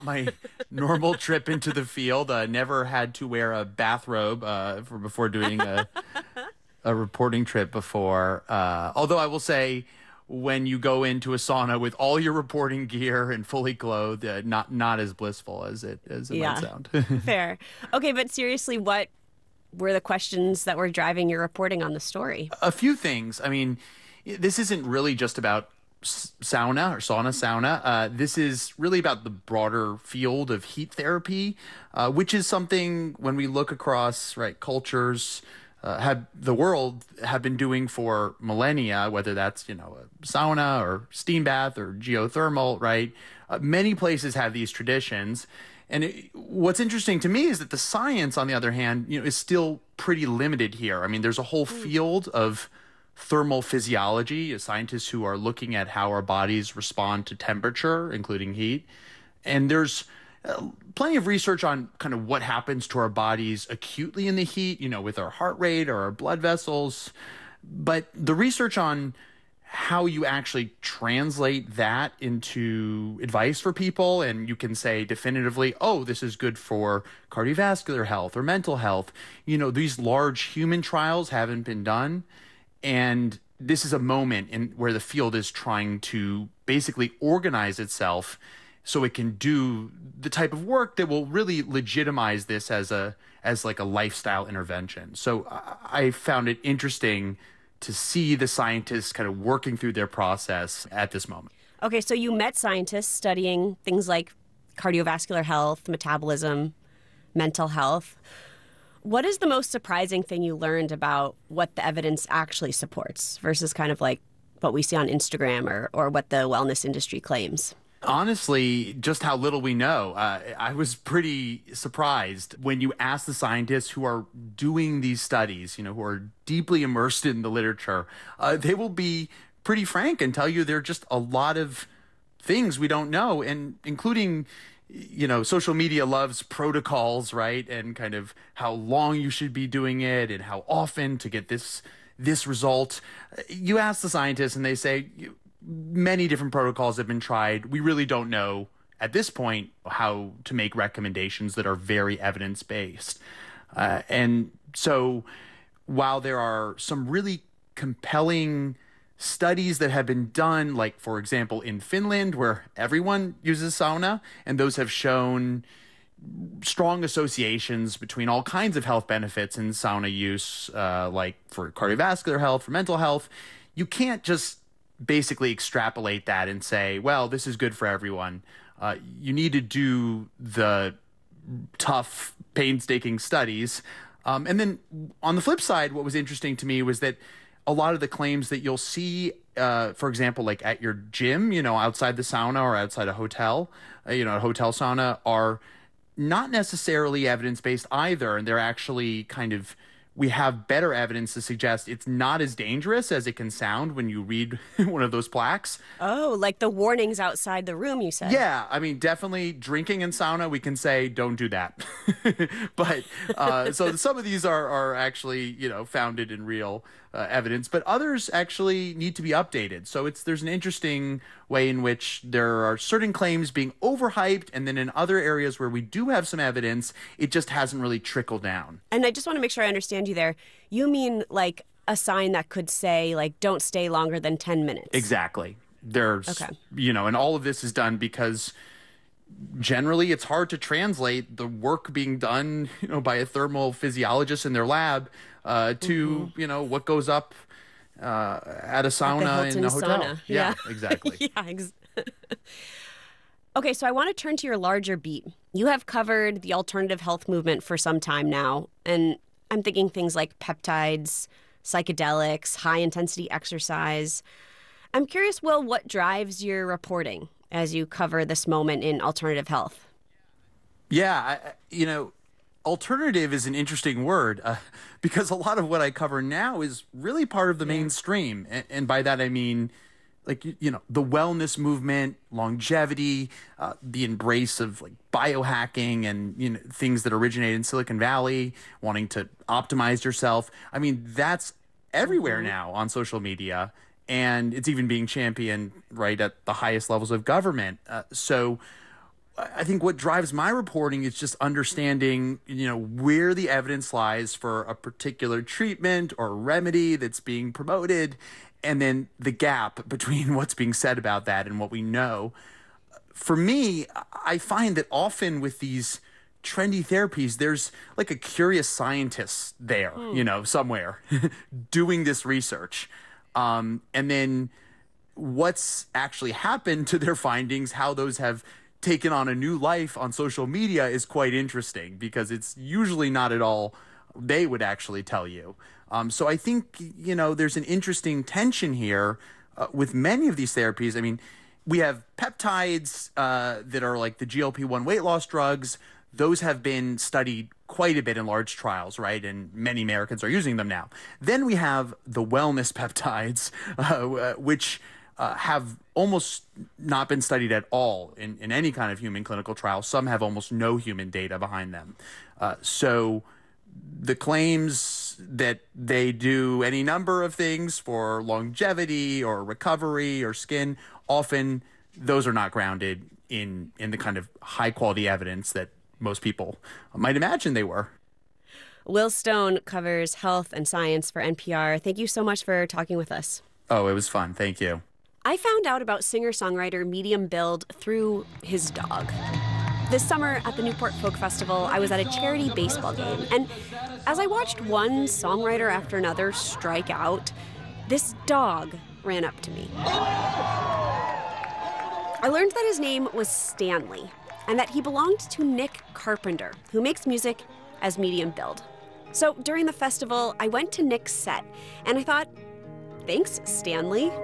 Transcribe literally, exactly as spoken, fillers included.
my normal trip into the field. Uh, never had to wear a bathrobe uh, for before doing a, a reporting trip before. Uh, although I will say, when you go into a sauna with all your reporting gear and fully clothed, uh, not not as blissful as it as it might Yeah, sound. fair. Okay, but seriously, what were the questions that were driving your reporting on the story? A few things. I mean, this isn't really just about s- sauna or sauna sauna. Uh, this is really about the broader field of heat therapy, uh, which is something when we look across right cultures. Uh, have the world have been doing for millennia, whether that's you know a sauna or steam bath or geothermal, right? Uh, many places have these traditions, and it, what's interesting to me is that the science, on the other hand, you know, is still pretty limited here. I mean, there's a whole Mm. field of thermal physiology, scientists who are looking at how our bodies respond to temperature, including heat. And there's uh, plenty of research on kind of what happens to our bodies acutely in the heat, you know, with our heart rate or our blood vessels. But the research on how you actually translate that into advice for people, and you can say definitively, oh, this is good for cardiovascular health or mental health. You know, these large human trials haven't been done. And this is a moment in where the field is trying to basically organize itself so it can do the type of work that will really legitimize this as a as like a lifestyle intervention. So I I found it interesting to see the scientists kind of working through their process at this moment. Okay, so you met scientists studying things like cardiovascular health, metabolism, mental health. What is the most surprising thing you learned about what the evidence actually supports versus kind of like what we see on Instagram or, or what the wellness industry claims? Honestly, just how little we know. Uh, I was pretty surprised when you ask the scientists who are doing these studies, you know, who are deeply immersed in the literature, uh, they will be pretty frank and tell you there are just a lot of things we don't know, and including, you know, social media loves protocols, right? And kind of how long you should be doing it and how often to get this this result. You ask the scientists and they say many different protocols have been tried. We really don't know at this point how to make recommendations that are very evidence based. Uh, and so while there are some really compelling studies that have been done, like, for example, in Finland, where everyone uses sauna, and those have shown strong associations between all kinds of health benefits in sauna use, uh, like for cardiovascular health, for mental health. You can't just basically extrapolate that and say, well, this is good for everyone. Uh, you need to do the tough, painstaking studies. Um, and then on the flip side, what was interesting to me was that a lot of the claims that you'll see, uh, for example, like at your gym, you know, outside the sauna or outside a hotel, uh, you know, a hotel sauna, are not necessarily evidence based either. And they're actually kind of, we have better evidence to suggest it's not as dangerous as it can sound when you read one of those plaques. Oh, like the warnings outside the room, you said. Yeah, I mean, definitely drinking in sauna, we can say don't do that. But uh, so some of these are, are actually, you know, founded in real uh, evidence, but others actually need to be updated. So it's there's an interesting way in which there are certain claims being overhyped, and then in other areas where we do have some evidence, it just hasn't really trickled down. And I just want to make sure I understand you there. You mean like a sign that could say, like, don't stay longer than ten minutes? Exactly. There's, Okay. you know, and all of this is done because generally it's hard to translate the work being done, you know, by a thermal physiologist in their lab uh, Mm-hmm. to, you know, what goes up uh, at a At the sauna in Hilton a hotel. sauna. Yeah, Yeah. exactly. Yeah. Ex- okay, so I want to turn to your larger beat. You have covered the alternative health movement for some time now, and I'm thinking things like peptides, psychedelics, high intensity exercise. I'm curious, Will, what drives your reporting as you cover this moment in alternative health? Yeah, I, you know, alternative is an interesting word uh, because a lot of what I cover now is really part of the Yeah. mainstream. And, and by that, I mean, like, you, you know, the wellness movement, longevity, uh, the embrace of like biohacking and, you know, things that originate in Silicon Valley, wanting to optimize yourself. I mean, that's everywhere Mm-hmm. now on social media. And it's even being championed right at the highest levels of government. Uh, so I think what drives my reporting is just understanding, you know, where the evidence lies for a particular treatment or remedy that's being promoted, and then the gap between what's being said about that and what we know. For me, I find that often with these trendy therapies, there's like a curious scientist there, mm. you know, somewhere doing this research. Um, and then what's actually happened to their findings, how those have taken on a new life on social media is quite interesting because it's usually not at all they would actually tell you. Um, so I think, you know, there's an interesting tension here uh, with many of these therapies. I mean, we have peptides uh, that are like the G L P one weight loss drugs. Those have been studied quite a bit in large trials, right? And many Americans are using them now. Then we have the wellness peptides, uh, which uh, have almost not been studied at all in, in any kind of human clinical trial. Some have almost no human data behind them. Uh, so the claims that they do any number of things for longevity or recovery or skin, often those are not grounded in, in the kind of high quality evidence that most people might imagine they were. Will Stone covers health and science for N P R. Thank you so much for talking with us. Oh, it was fun. Thank you. I found out about singer-songwriter Medium Build through his dog. This summer at the Newport Folk Festival, I was at a charity baseball game. And as I watched one songwriter after another strike out, this dog ran up to me. I learned that his name was Stanley, and that he belonged to Nick Carpenter, who makes music as Medium Build. So during the festival, I went to Nick's set, and I thought, thanks, Stanley.